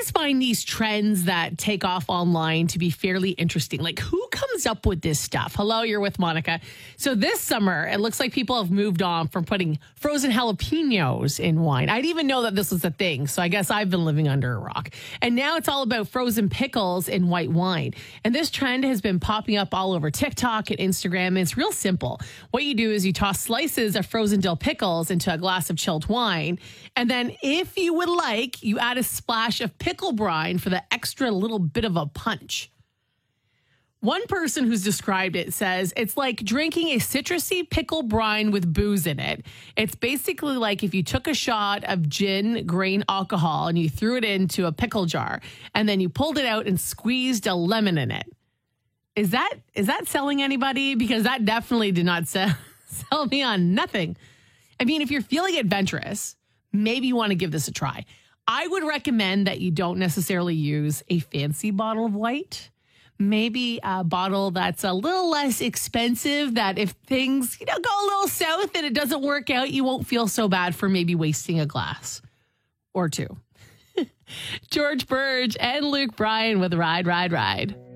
always find these trends that take off online to be fairly interesting. Like, who comes up with this stuff? Hello, you're with Monica. So this summer, it looks like people have moved on from putting frozen jalapenos in wine. I didn't even know that this was a thing, so I guess I've been living under a rock. And now it's all about frozen pickles in white wine. And this trend has been popping up all over TikTok and Instagram. And it's real simple. What you do is you toss slices of frozen dill pickles into a glass of chilled wine. And then if you would like, you add a splash of pickle brine for the extra little bit of a punch. One person who's described it says it's like drinking a citrusy pickle brine with booze in it. It's basically like if you took a shot of gin grain alcohol and you threw it into a pickle jar and then you pulled it out and squeezed a lemon in it. Is that selling anybody? Because that definitely did not sell me on nothing. I mean, if you're feeling adventurous, maybe you want to give this a try. I would recommend that you don't necessarily use a fancy bottle of white. Maybe a bottle that's a little less expensive, that if things, go a little south and it doesn't work out, you won't feel so bad for maybe wasting a glass or two. George Burge and Luke Bryan with Ride, Ride, Ride.